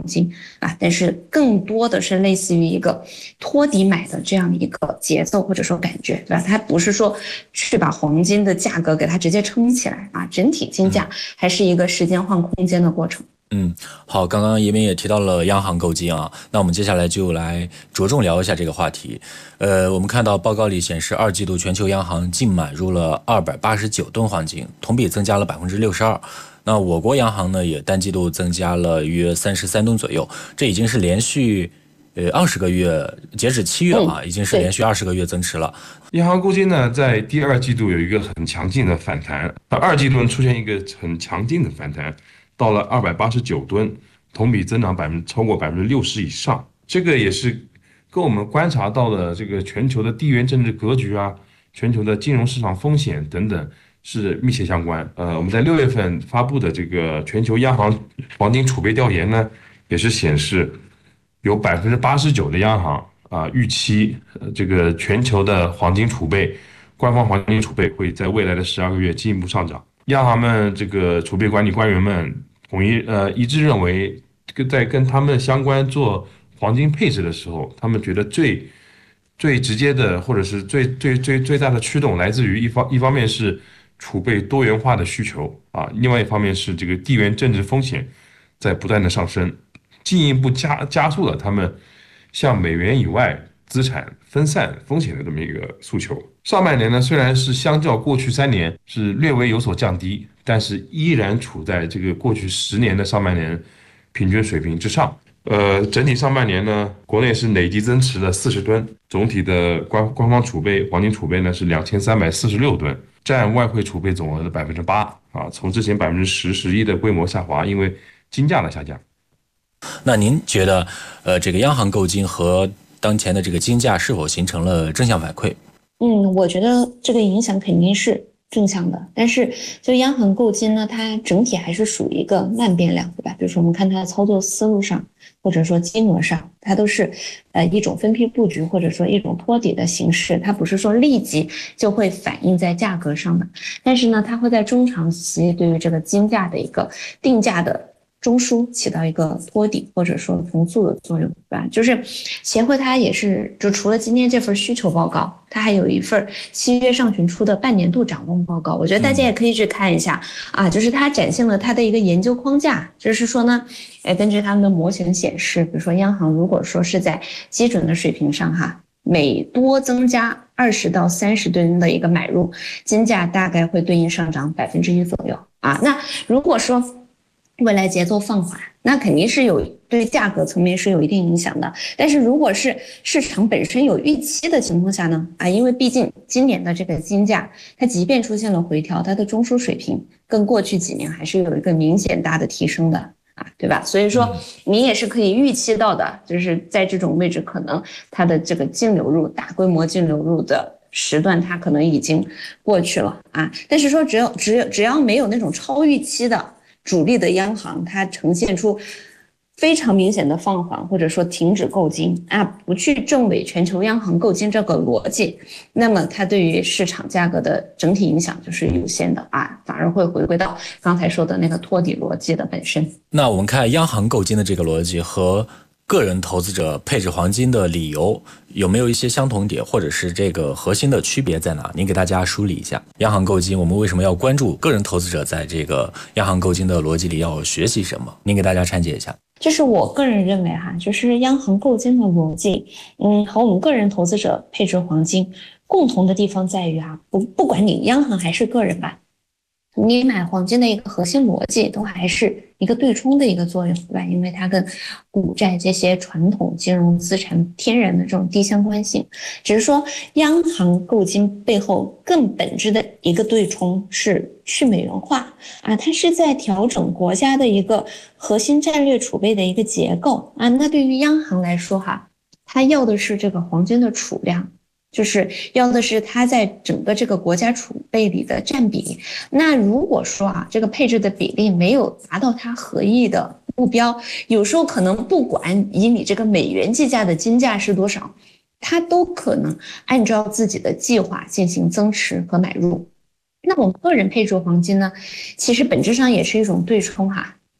金啊，但是更多的是类似于一个托底买的这样的一个节奏或者说感觉，对吧？它不是说去把黄金的价格给它直接撑起来啊，整体金价还是一个时间换空间的过程。 好，刚刚叶斌也提到了央行购金啊，那我们接下来就来着重聊一下这个话题。我们看到报告里显示，二季度全球央行净买入了289吨黄金，同比增加了62%。那我国央行呢，也单季度增加了约33吨左右，这已经是连续20个月，截止7月啊，已经是连续20个月增持了。 央行购金呢，在第二季度有一个很强劲的反弹，到二季度出现一个很强劲的反弹。到了289吨，同比增长超过60%以上，这个也是跟我们观察到的这个全球的地缘政治格局啊，全球的金融市场风险等等是密切相关。我们在6月份发布的这个全球央行黄金储备调研呢，也是显示有89%的央行预期这个全球的黄金储备，官方黄金储备会在未来的12个月进一步上涨。央行们这个储备管理官员们一致认为，在跟他们相关做黄金配置的时候，他们觉得最直接的或者是最大的驱动来自于一方面是储备多元化的需求啊，另外一方面是这个地缘政治风险在不断的上升，进一步加速了他们向美元以外资产分散风险的这么一个诉求。上半年呢，虽然是相较过去3年是略微有所降低，但是依然处在这个过去10年的上半年平均水平之上。整体上半年呢，国内是累计增持了40吨，总体的官方储备黄金储备呢是2346吨，占外汇储备总额的8%啊，从之前10%-11%的规模下滑，因为金价的下降。 那您觉得，这个央行购金和当前的这个金价是否形成了正向反馈？ 我觉得这个影响肯定是正向的，但是就央行购金呢，它整体还是属于一个慢变量，对吧？比如说我们看它的操作思路上，或者说金额上，它都是一种分批布局，或者说一种托底的形式，它不是说立即就会反映在价格上的，但是呢，它会在中长期对于这个金价的一个定价的中枢起到一个托底或者说重塑的作用，对吧？就是协会它也是，就除了今天这份需求报告，它还有一份7月上旬出的半年度展望报告，我觉得大家也可以去看一下啊，就是它展现了它的一个研究框架，就是说呢，根据他们的模型显示，比如说央行如果说是在基准的水平上哈，每多增加20到30吨的一个买入，金价大概会对应上涨1%左右啊。那如果说未来节奏放缓，那肯定是对价格层面是有一定影响的。但是如果是市场本身有预期的情况下呢，因为毕竟今年的这个金价，它即便出现了回调，它的中枢水平跟过去几年还是有一个明显大的提升的对吧？所以说你也是可以预期到的，就是在这种位置，可能它的这个净流入、大规模净流入的时段，它可能已经过去了但是说只要没有那种超预期的主力的央行，它呈现出非常明显的放缓，或者说停止购金不去证伪全球央行购金这个逻辑，那么它对于市场价格的整体影响就是有限的反而会回归到刚才说的那个托底逻辑的本身。 那我们看央行购金的这个逻辑和个人投资者配置黄金的理由有没有一些相同点，或者是这个核心的区别在哪？您给大家梳理一下。央行购金我们为什么要关注？个人投资者在这个央行购金的逻辑里要学习什么？您给大家拆解一下。 就是我个人认为就是央行购金的逻辑和我们个人投资者配置黄金共同的地方在于不管你央行还是个人吧，你买黄金的一个核心逻辑都还是一个对冲的一个作用，对吧？因为它跟股债这些传统金融资产天然的这种低相关性，只是说央行购金背后更本质的一个对冲是去美元化它是在调整国家的一个核心战略储备的一个结构那对于央行来说它要的是这个黄金的储量，就是要的是它在整个这个国家储备里的占比。那如果说这个配置的比例没有达到它合意的目标，有时候可能不管以你这个美元计价的金价是多少，它都可能按照自己的计划进行增持和买入。那我们个人配置黄金呢，其实本质上也是一种对冲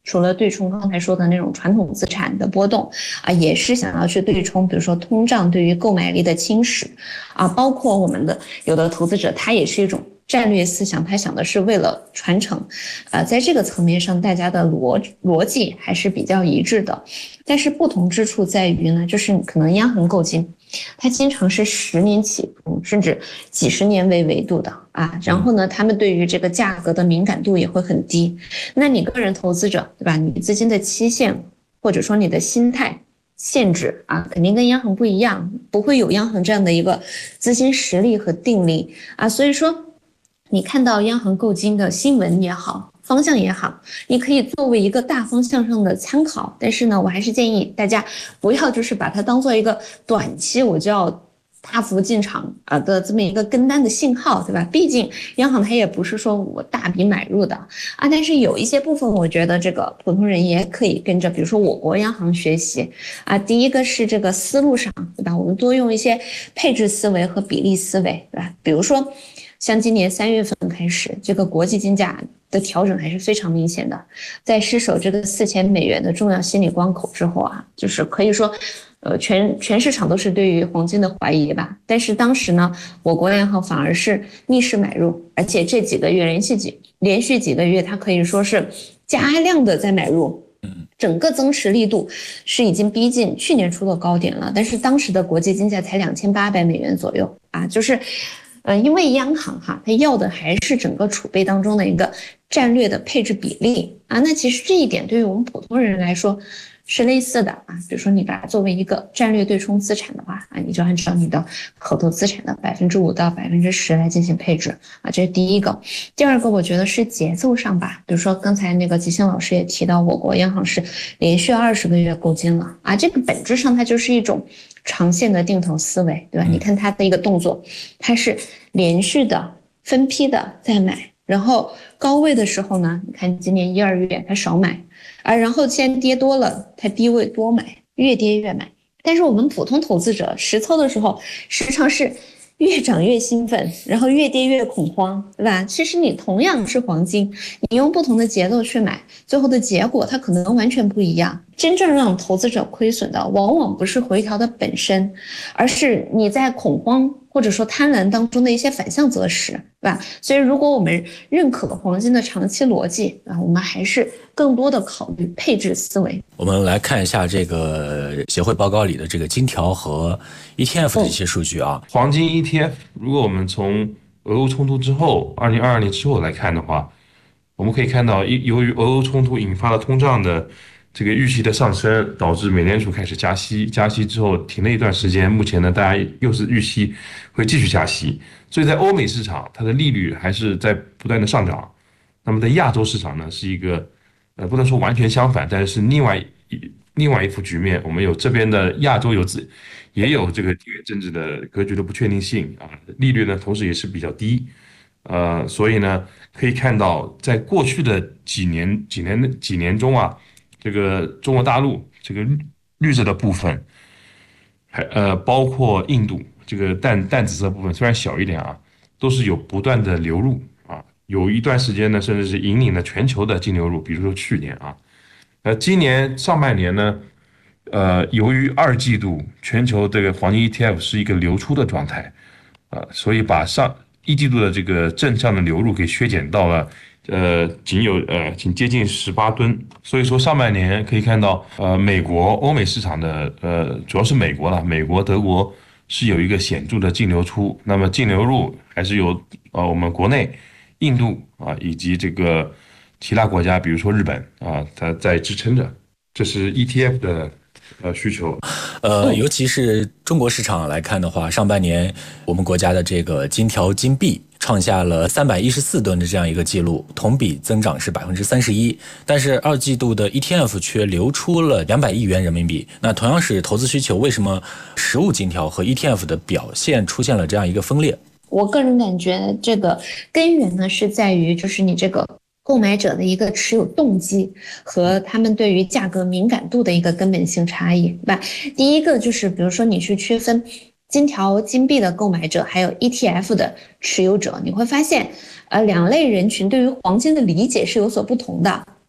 除了对冲刚才说的那种传统资产的波动啊，也是想要去对冲，比如说通胀对于购买力的侵蚀啊，包括我们的有的投资者，他也是一种战略思想，他想的是为了传承，在这个层面上，大家的逻辑还是比较一致的。但是不同之处在于呢，就是可能央行购金，它经常是10年起步，甚至几十年为维度的啊。然后呢，他们对于这个价格的敏感度也会很低。那你个人投资者，对吧？你资金的期限或者说你的心态限制啊，肯定跟央行不一样，不会有央行这样的一个资金实力和定力啊。所以说，你看到央行购金的新闻也好，方向也好，你可以作为一个大方向上的参考。但是呢，我还是建议大家不要就是把它当做一个短期我就要大幅进场的这么一个跟单的信号，对吧？毕竟央行它也不是说我大笔买入的啊。但是有一些部分，我觉得这个普通人也可以跟着，比如说我国央行学习啊。第一个是这个思路上，对吧？我们多用一些配置思维和比例思维，对吧？比如说像今年3月份开始，这个国际金价的调整还是非常明显的。在失守这个$4000的重要心理关口之后啊，就是可以说，全市场都是对于黄金的怀疑吧。但是当时呢，我国央行反而是逆势买入，而且这几个月连续几个月，它可以说是加量的在买入。整个增持力度是已经逼近去年初的高点了，但是当时的国际金价才$2800左右啊，就是因为央行它要的还是整个储备当中的一个战略的配置比例啊。那其实这一点对于我们普通人来说是类似的啊。比如说你把它作为一个战略对冲资产的话啊，你就按照你的口头资产的5%到10%来进行配置啊，这是第一个。第二个我觉得是节奏上吧，比如说刚才那个吉星老师也提到，我国央行是连续20个月购金了啊，这个本质上它就是一种长线的定投思维，对吧？你看它的一个动作，它是连续的分批的在买，然后高位的时候呢，你看今年1、2月它少买啊，然后现在跌多了，它低位多买，越跌越买。但是我们普通投资者实操的时候，时常是越涨越兴奋，然后越跌越恐慌，对吧？其实你同样是黄金，你用不同的节奏去买，最后的结果它可能完全不一样。真正让投资者亏损的，往往不是回调的本身，而是你在恐慌或者说贪婪当中的一些反向择时，对吧？所以如果我们认可黄金的长期逻辑啊，我们还是更多的考虑配置思维。 我们来看一下这个协会报告里的这个金条和 ETF 的一些数据啊。 黄金 ETF， 如果我们从俄乌冲突之后，2022年之后来看的话，我们可以看到，由于俄乌冲突引发了通胀的这个预期的上升，导致美联储开始加息，加息之后停了一段时间，目前呢，大家又是预期会继续加息，所以在欧美市场，它的利率还是在不断的上涨。那么在亚洲市场呢，是一个不能说完全相反，但是另外一幅局面，我们有这边的亚洲也有这个地缘政治的格局的不确定性啊，利率呢同时也是比较低，所以呢可以看到，在过去的几年中啊，这个中国大陆这个绿色的部分，包括印度这个淡紫色部分虽然小一点啊，都是有不断的流入啊，有一段时间呢甚至是引领了全球的净流入，比如说去年啊。今年上半年呢，由于2季度全球这个黄金 ETF 是一个流出的状态，所以把1季度的这个正向的流入给削减到了，仅接近18吨。所以说上半年可以看到，美国、欧美市场的，主要是美国了，美国、德国是有一个显著的净流出，那么净流入还是由我们国内、印度啊以及这个其他国家，比如说日本啊，它在支撑着，这是 ETF 的需求。 尤其是中国市场来看的话，上半年我们国家的这个金条金币创下了314吨的这样一个记录，同比增长是31%，但是2季度的 ETF 却流出了200亿元人民币。那同样是投资需求，为什么实物金条和 ETF 的表现出现了这样一个分裂？ 我个人感觉这个根源呢是在于就是你这个购买者的一个持有动机和他们对于价格敏感度的一个根本性差异，对吧？第一个就是比如说你去区分金条金币的购买者还有 ETF 的持有者，你会发现两类人群对于黄金的理解是有所不同的。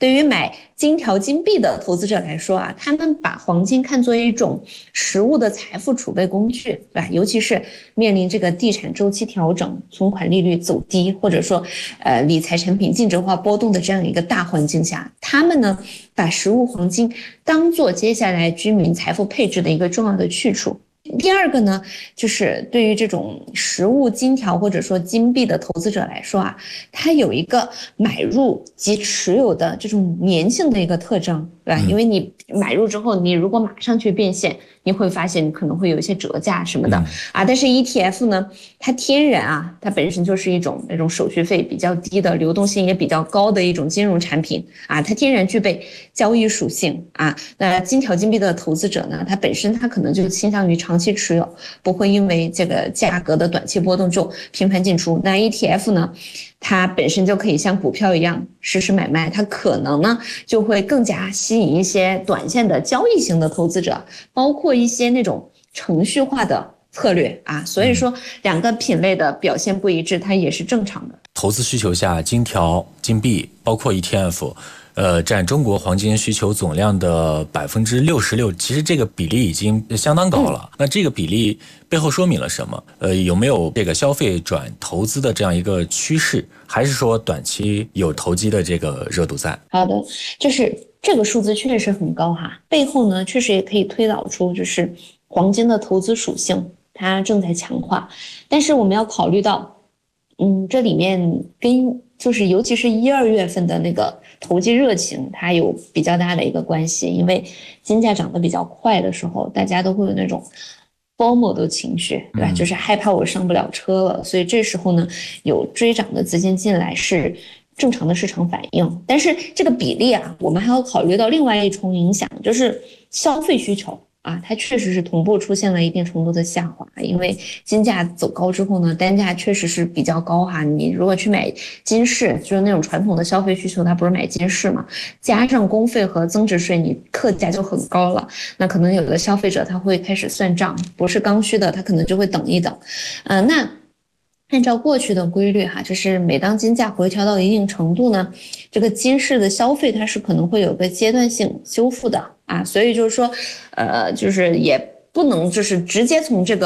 对于买金条金币的投资者来说啊，他们把黄金看作一种实物的财富储备工具，对吧？尤其是面临这个地产周期调整、存款利率走低，或者说理财产品净值化波动的这样一个大环境下，他们呢把实物黄金当做接下来居民财富配置的一个重要的去处。第二个呢，就是对于这种实物金条或者说金币的投资者来说啊，它有一个买入及持有的这种粘性的一个特征，对吧？因为你买入之后，你如果马上去变现，你会发现你可能会有一些折价什么的啊。但是 ETF 呢，它天然啊，它本身就是一种那种手续费比较低的、流动性也比较高的一种金融产品啊，它天然具备交易属性啊。那金条金币的投资者呢，它本身它可能就倾向于长期持有，不会因为这个价格的短期波动就频繁进出。那 ETF 呢，它本身就可以像股票一样实时买卖，它可能呢就会更加吸引一些短线的交易型的投资者，包括一些那种程序化的策略啊。所以说两个品类的表现不一致，它也是正常的。 投资需求下，金条、金币包括 ETF占中国黄金需求总量的66%，其实这个比例已经相当高了。那这个比例背后说明了什么？有没有这个消费转投资的这样一个趋势，还是说短期有投机的这个热度在？ 好的，就是这个数字确实很高哈，背后呢确实也可以推导出就是黄金的投资属性它正在强化，但是我们要考虑到，这里面跟就是尤其是1、2月份的那个投机热情，它有比较大的一个关系。因为金价涨得比较快的时候，大家都会有那种 FOMO 的情绪，对吧？就是害怕我上不了车了，所以这时候呢，有追涨的资金进来是正常的市场反应。但是这个比例啊，我们还要考虑到另外一重影响，就是消费需求。它确实是同步出现了一定程度的下滑，因为金价走高之后呢，单价确实是比较高哈。你如果去买金饰，就是那种传统的消费需求，它不是买金饰嘛，加上工费和增值税，你客价就很高了。那可能有的消费者他会开始算账，不是刚需的，他可能就会等一等。那按照过去的规律哈，就是每当金价回调到一定程度呢，这个金饰的消费它是可能会有个阶段性修复的啊，所以就是说，就是也不能就是直接从这个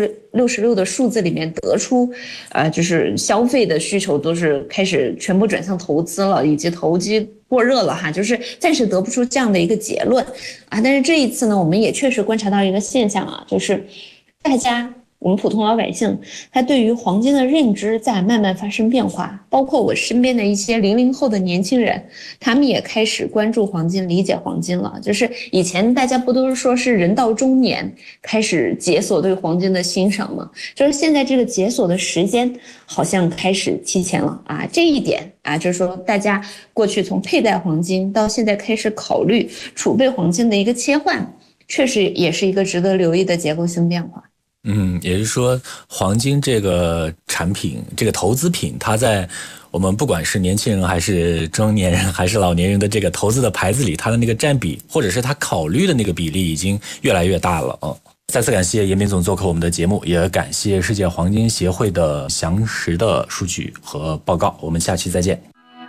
66%的数字里面得出，就是消费的需求都是开始全部转向投资了，以及投机过热了哈，就是暂时得不出这样的一个结论啊。但是这一次呢，我们也确实观察到一个现象啊，就是大家。我们普通老百姓，他对于黄金的认知在慢慢发生变化，包括我身边的一些00后的年轻人，他们也开始关注黄金，理解黄金了。就是以前大家不都是说是人到中年开始解锁对黄金的欣赏吗？就是现在这个解锁的时间好像开始提前了啊。这一点啊，就是说大家过去从佩戴黄金到现在开始考虑储备黄金的一个切换，确实也是一个值得留意的结构性变化。 也就是说，黄金这个产品，这个投资品，它在我们不管是年轻人还是中年人还是老年人的这个投资的牌子里，它的那个占比，或者是他考虑的那个比例，已经越来越大了啊。再次感谢严斌总做客我们的节目，也感谢世界黄金协会的详实的数据和报告。我们下期再见。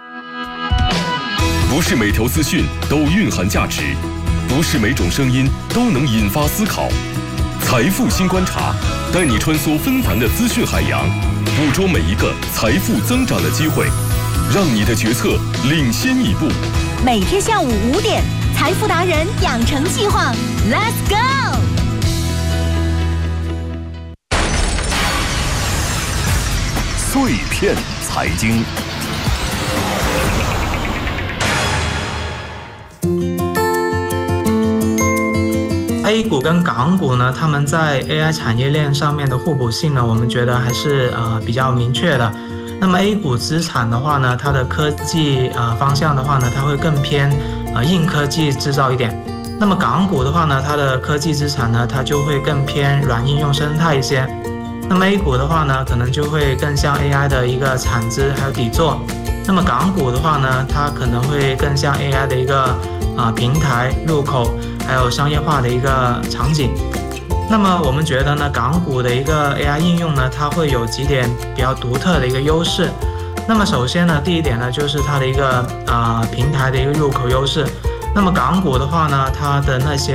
不是每条资讯都蕴含价值，不是每种声音都能引发思考。财富新观察，带你穿梭纷繁的资讯海洋，捕捉每一个财富增长的机会，让你的决策领先一步。 每天下午5点，财富达人养成计划 ，Let's go！ 碎片财经。 A 股跟港股呢，他们在 AI 产业链上面的互补性呢，我们觉得还是比较明确的。那么 A 股资产的话呢，它的科技方向的话呢，它会更偏硬科技制造一点。那么港股的话呢，它的科技资产呢，它就会更偏软应用生态一些。那么 A 股的话呢，可能就会更像 AI 的一个产值还有底座。那么港股的话呢，它可能会更像 AI 的一个平台入口，还有商业化的一个场景。那么我们觉得呢，港股的一个 AI 应用呢，它会有几点比较独特的一个优势。 那么首先呢，第一点呢，就是它的一个平台的一个入口优势。那么港股的话呢，它的那些